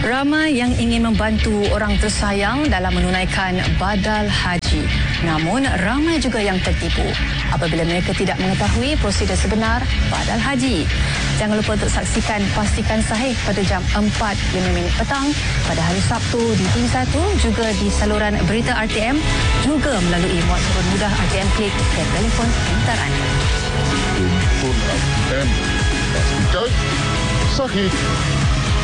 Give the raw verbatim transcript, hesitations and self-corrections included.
Ramai yang ingin membantu orang tersayang dalam menunaikan badal haji. Namun, ramai juga yang tertipu apabila mereka tidak mengetahui prosedur sebenar badal haji. Jangan lupa untuk saksikan Pastikan Sahih pada jam empat lima minit petang pada hari Sabtu di T V satu, juga di saluran berita R T M, juga melalui muat turun mudah R T M Klik dan telefon pintar anda. Telefon R T M Pastikan Sahih.